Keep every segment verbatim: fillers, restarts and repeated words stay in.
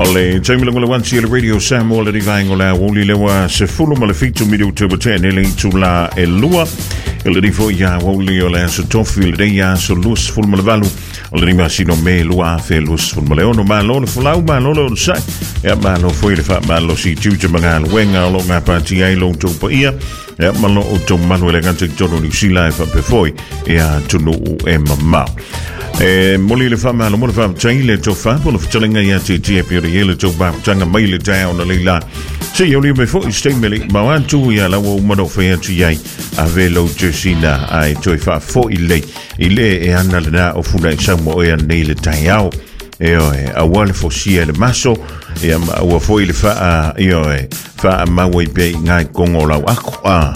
Ole, taimila ngula wansi ele radio Samuel le divai ngola woli lewa se fulu ma le fitu midu te botene le tula e lua ele rifo ya woli ole se tofi le ya so lus fulu ma le valu ole rima sino me lua fe lus fulu ma le ono ma lo le fulau ma lo lo sai ya ma lo foi le fa ma lo si tuja mangal wenga lo nga pati ai lo to pa ia ya ma lo o to manuele gante jono ni sila fa pe foi ya tunu e mama e moli le fama lo mo le fama chaile to fa po le ftelinga ya ti ti e pere ele to ba tanga mai le down le la se yo li me fo stay meli ma wan tu ya la wo mo do fe ti ai ave lo jesina ai to fa fo ile ile e ana le na o funa sa mo e nei le taiao e o e a wale fo sia le maso e a wa fo ile fa e o e fa ma wo pe ngai kongo la ako a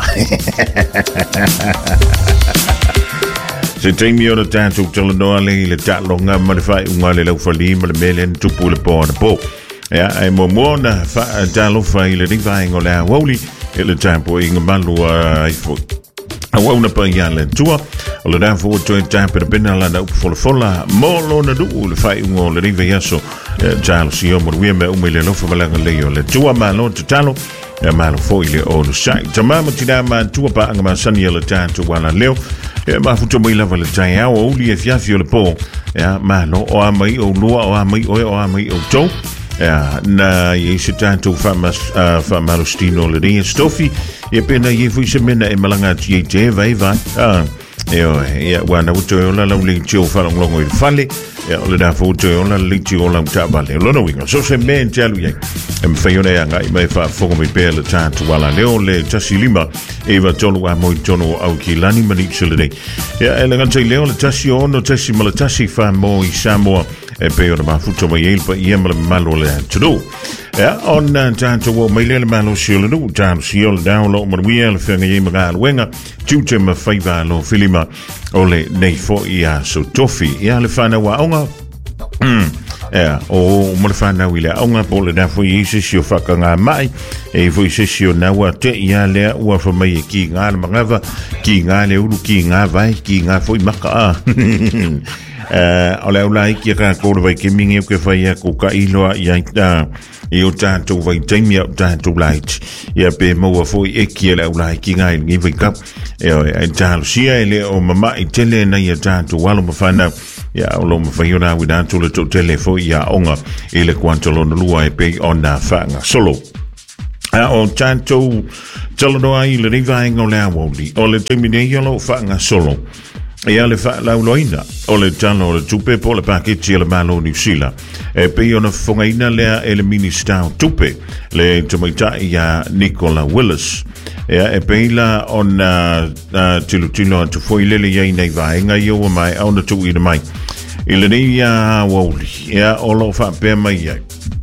se taimi ora tātou talanoa le le tālonga ma le whai unga le lau whali ma le mele na tupu le pō na pō. Ea, ai mo mōna tālo whai le riwhai ngō le a wauli e le tāpo i ngā malu ai fwoi. A wauna pa ia le tua, o le rāwha o toi tāpera pena la na upu fola fola, mō lo na duu le whai unga le riwhai aso, tālo si o moruia me ume le lofa malanga leo le tua ma lo te talo, e ma lo fo i le o le sai. Tamama tina ma tua pa anga ma sani le tātou wala leo, e ma futo mai lava le tai au o li e fiafi o le po e ma no o a mai o lua o a mai o o a mai o to e na i se tanto fa mas fa marostino le ringa stofi e pena i fu se mena e malanga ti te vai vai ah e o e wana futo o la la li tio fa longo il fale e o le da futo o la li tio la ta vale lo no winga so se men telu ye e me faiona ya ngai mai fa fogo mi pe le tanto wala leo le tasilima e va tonu a mo tonu au ki lani mani sele ya e le ngante leo le tasi ono tasi mala tasi fa mo i Samoa e pe o ma futo mai il pa i mala malo le tudo ya on tanto wo mai le malo sele no tan siol down lo mo wi el fenga i magal wenga tuche ma faiva lo filima ole nei fo ia so tofi ia le fana wa onga mm yeah, o mo le fana wile onga pole da fo i se sio fakanga mai e fo i se sio na wa te ia le wa fo mai ki nga mangava ki nga le ulu ki nga vai ki nga fo i maka eh ole ola ki ka ko vai ki mingi ke fa ia ko ka ilo ia ta e o tanto vai taimi o tanto light ia pe mo fo e ki le ola ki nga ngi vai ka e o e tanto sia ele o mama i tele na ia tanto walo ma fana ya o lo mawhaiona wina tula to telefo ya onga ele kwanto lo lua e pe ona whanga solo a o tanto talanoa i le riwhai ngau lea woli o le temine i alo whanga solo e ale wha lauloina o le tano o le tupe po le paketi e le malo New Zealand e pe ona whangaina lea e le minister tupe le tamaitai ya Nicola Willis e e pe la ona tilo tilo atu foi lele iai nei vaenga i o mai au na tu i mai i le nei ya woli e o lo wha pe mai iai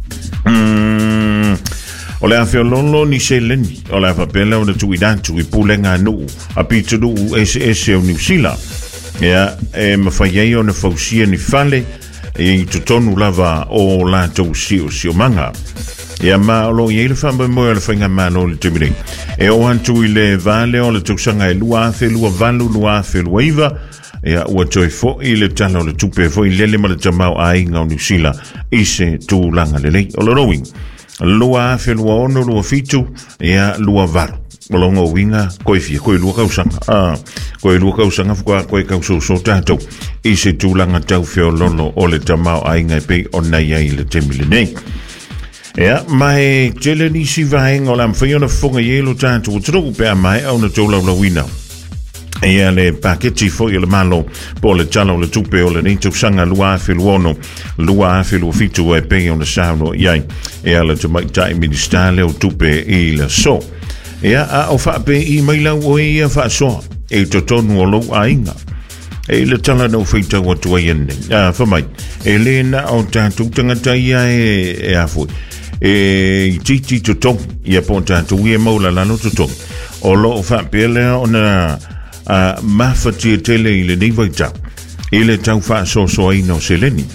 o le awhio lolo ni se leni o le awha pe leo na tu i dantu i pulenga nuu a pitu nuu ese ese o New Zealand ia e mawhaiei o na fausia ni fale e i tutonu lava o la tau sio sio manga ia ma o lo i le whamba moe le whainga mano le temine e o hantu i le vale o le tausanga e lua afe lua valu lua afe lua iwa ia ua toi fo i le tala o le tupe fo i lele ma le tamau a inga o New Zealand i se tu langa lelei o le rowing lua afe lua ono lua fitu ia lua valu molongo winga koi fia koi lua kausanga ah koi lua kausanga fukua koi kauso so tato i se tūlanga tau fio lolo o le tamau ainga pe o nei ai le temile nei ea mai tele nisi vahenga o la mwhaiona whonga ielo tato o tiro pe a mai au na tōlau la wina ea le paketi fo i le malo po le talo le tupe o le nito sanga lua afe luono lua afe lua fitu e pe o na sauno iai ea le tamaitai ministale o tupe i le so ia a o fa pe i mai lau o ia fa so e to tonu o lo ainga e le tala no feita o tua yene a fa mai e le na o tantu tangata ia e e a fu e titi to tom ia po tantu ia mo la la no to tom o lo fa pe le ona a mafati tele i le nivaita e le tau fa so so ai no seleni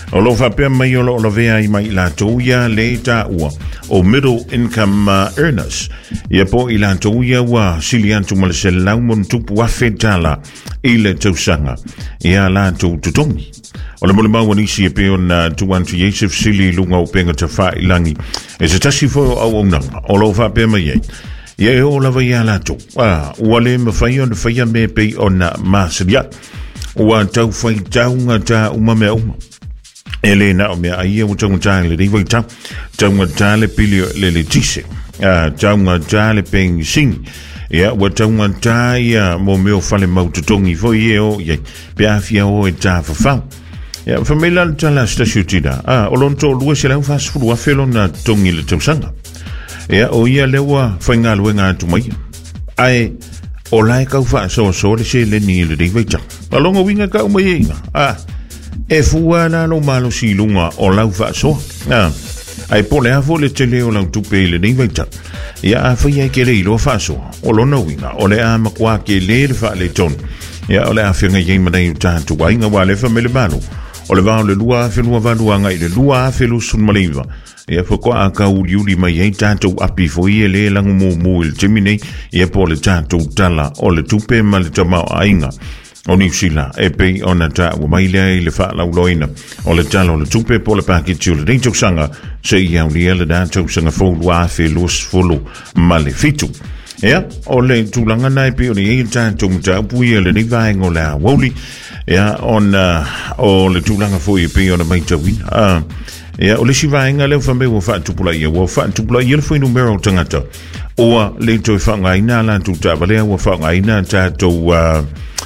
O lo fa pe mai o lo lo vea i mai la toia le ta ua o middle income uh, earners. Ia po i la toia wa silian tu mal se lau mon tupu a fetala i le tausanga. Ia la tu tutongi. O le mole mau anisi e pe ona tuantu Yesef sili lunga o penga ta wha ilangi. E se tasi fo au onanga. O lo fa pe mai ei. Ia e o lava ia la tu. Ah, ua le ma whai ona whai me pe ona masaria. Ua tau whai taunga ta uma mea uma. Ele na o mea aia o taunga ta le rei waita. Taunga ta le pili le le tise. Ah, taunga ta le peng sing. Ia, ua taunga ta ia mo meo whale mau tutongi fo ie o iei. Pea fia o e ta whawhau. Ia, whamela le tala stasio tida. Ah, o lonto lua se lau whasfuru a whelo na tongi le tausanga. Ia, o ia lewa whainga luenga atu mai. Ai, o lai kau wha so so le se le ni le rei waita. Alonga winga kau mai inga. Ah, e fua na no malo si lunga o lau wha so. Ah, ai po le hafo le tele o lau tupe le rei waita. Ia, a whaia ke le ilo wha so. O lona winga, o le a makua ke le le wha le ton. Ia, o le a whianga yei manai utatu wainga wa le wha me le malo. O le vao le lua a whenua vanua ngai le lua a whelu sun maleiva. Ia whakoa a ka uri uri mai hei tātou api fo i e le langu mō mō il temine. Ia po le tātou tala o le tupe ma le tamau a inga. O New Zealand e pei ona ta ua mai lea i le wha lau loina. O le tala o le tupe po le pakiti o le reitau sanga. Se i au lia le tātou sanga fōlu a whelu sfulu ma le fitu. Ia, o le tūlanga nai pe o le hei tātou mta upui e le rivaengo le a wauli. Ia, on o le tūlanga fo i pe o le maita wina. Ah, ia, o le sivaenga leo whambe wa wha tupula ia. Wa wha tupula ia le whai numero tangata. Oa le toi wha ngaina la tu tāwalea wa wha ngaina tātou uh,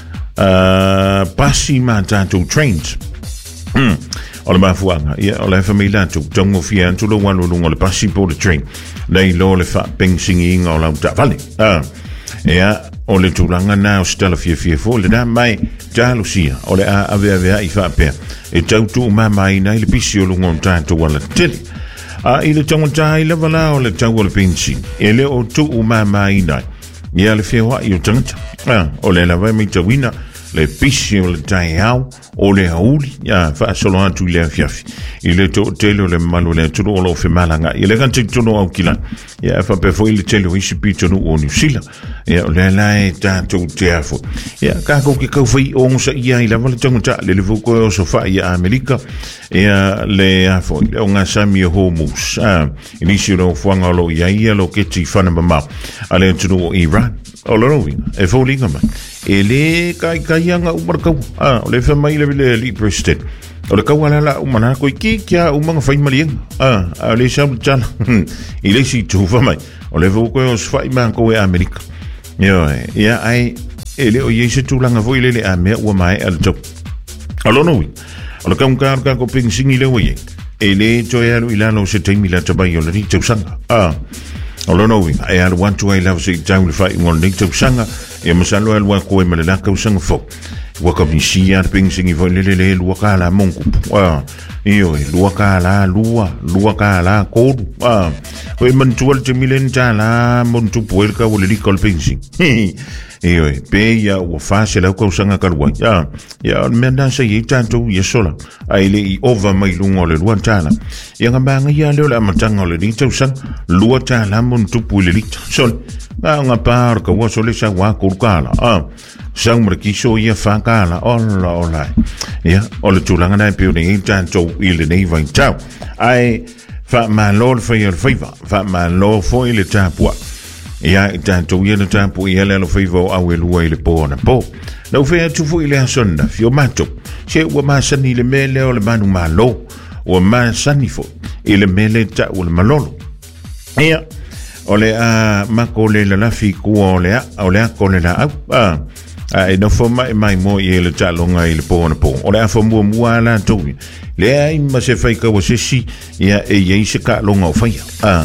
uh, pasi ma tātou trains. Hmm. O le mafuanga, ia, o le whamila tu tongo fia antulo wano lungo le pasi po le train. Nei lo le wha pengsingi inga o lau tāwale. Ah, ia, o le tūlanga nā o stala fia fia fo, le nā mai tālo sia, o le a ave ave a i wha pēr. E tau tū mā mai nai le pisi o lungo tātou wala tele. A i le tongo tā i le wala o le tau o le pensi. E le o tū mā mai nai. Ia le fia wa i o tangata. Ah, o le la vai mai tawina. Le pisi o le tai au o le hauli ya fa solo atu le fiafi i le to tele o le malu le tulu o lo fe malanga i le kanti tulu au kila ya fa pe fo i le tele o isi pito no o New Zealand ya le lai tanto te afo ya ka ko ki ka foi o sa ia i la vale tango ta le le vuko o so fa ia Amerika ya le afo le o nga sami ho mus ah inisi lo fuanga lo ia ia lo ke ti fana mama ale tulu o Iran o lo rovina e fo linga ma e le kai kai anga umar kau ah le fa mai le le li president o le kau ala la umana ko ki kia umanga fai malien ah le sa tala i le si tu fa mai o le vo ko os fai man ko e Amerika yo ya ai e le o yese tu langa vo ile le a me o mai al top alo no o le kau ka ka ko ping singi le we e le to ya lu ilano se te mila ta bai o le ri tu sanga ah o lo no I had want to I love say down the fight one link to sanga e masalo al wa ko e mala ka usanga fo wa ka bisia ping singi vo le le le lu ka la monku ah io e lu ka la lua lu ka la ko ah ko e man tuol te milen ta la mon tu puel ka o le kol ping sing io e pe ya o fa se la ka usanga ka wa ya ya me na se i tanto ye sola ai le i over mai lungo le lu tala ya ngamba ya le la matanga le ni tu sang lu tala mon tu puel le sol ba nga par ka wa sole sa wa ko kala ah sang mer ki so ye fa kala ola ola ya o le tulanga na pe ni tanto ile nei va tau ai fa ma lol fa ye fiva fa ma lo fo ile tapua ya tanto ye le tapu ye le lo fivo a we lu ile po na po no fe tu fu ile sonda fio mato se wa ma sani le mele o le manu malo o ma sani fo ile mele ta o le malolo ya o le a mako le la fi ku o le o le ko le la a ai no fo mai mai mo ye le ta longa ile po na po o le a fo mo mo ala to le ai ma se fai ka o se si ya e ye se ka longa o fai ah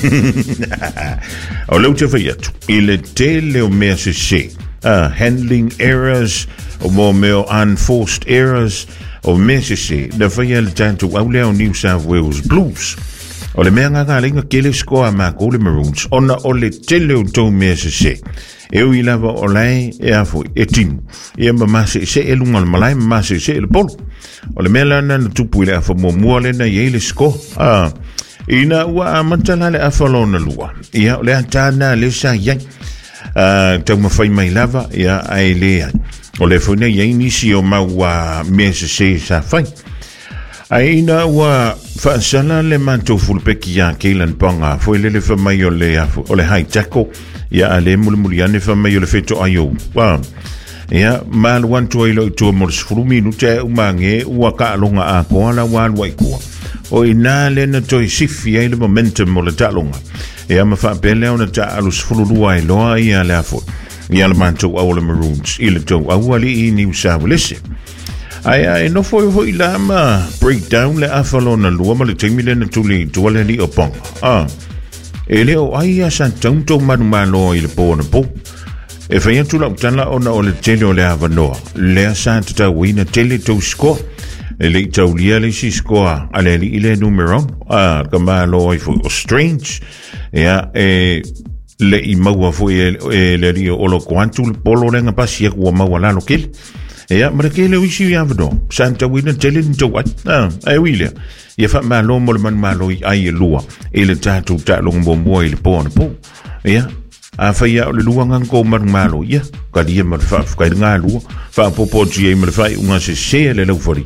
o le te fai atu ile tele o me se se ah handling errors o mo me unforced errors o me se se le fai le tanto au le New South Wales Blues O le mea ngā linga kele skoa mā ko le Maroons. Ona o le tele o tau mea se se. E ui lava o lai e afo e timu. E ma se se e lunga le malai ma se se e le polo. O le mea lana na tupu le afo mo mua le na ye le sko. Ah, ina ua a matala le afo lona lua. Ia o le atana le sa yang. Uh, tau mawhai mai lava ia ai lea o le whuna iei nisi o maua mea se se sa whai ai ina ua whaasala le mantou fulpeki a keilan panga fwoi le le whamai o le afu o le hai tako ia a le muli muli ane whamai o le wheto ai au wow. Ia malu antu ai lo itua mo le sifuru minu te umange ua ka alonga a koala walu ai kua o ina le na toi sifi ai le momentum o le talonga ia ma fa pele ona ta alu sifuru lua ai loa ia le afo ia le mantou au le Maroons i le tau au ali i New South Wales ai ai no foi foi la ma breakdown le afalona lua ma le temi le na tuli tuale li o pong ah ele o ai a san tonto manu malo i le pona po e fai atu la utala ona o le tele o le avanoa le a san tata wina tele to score e le tau lia le si score ale li ile numero ah ka malo i foi strange ia e le i maua foi e le rio o lo quantu le polo le nga pasi e kua maua lalo kele ia ma le kele wisi i avanoa santa wina tele ni tau at ah e wile ia fa malo mo le man malo i ai e lua e le tatu talo mbo mua i le pona po ia a fai a le lua ngang mar malo ia ka dia mar fa ka nga lua fa popo ji e mar fai unga se se le lo fori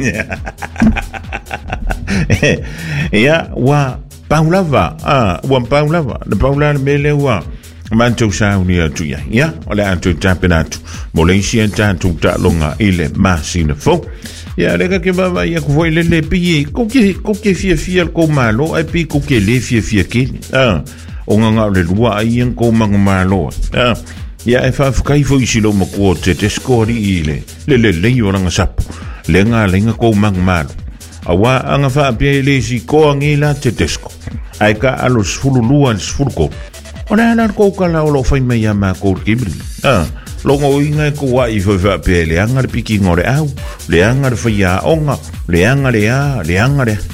ia wa paulava ah wa paulava le paula mele wa manto sa unia tu ia ia ole anto tapenatu molensia tantu ta longa ile masina fo ia le ka baba ia ko foi le le pi ko ke ko ke fie fie ko malo ai pi ko ke le fie fie ke ah o nga le lua ai en ko manga malo ah ia e fa kai foi silo mo ko te te skori ile le le le yo nga sap le nga le nga ko manga malo awa anga fa pe le si ko ngila te tesko ai ka alos fululu an fulko ona na ko kala o lo fai me ya ma ko kibri ah lo ngo inga ko wa i fa pe le anga le piki ngore au le anga le fa ya onga le anga le a le anga le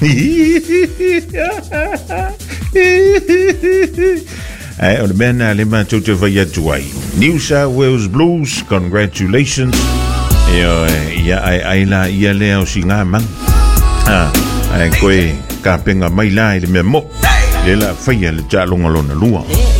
ai o bena le ma tutu va ya tuai New South Wales Blues congratulations yo ya ai ai la ia le o singa man ah ai koe ka penga mai la le memo le la fa ya le talo ngolona lua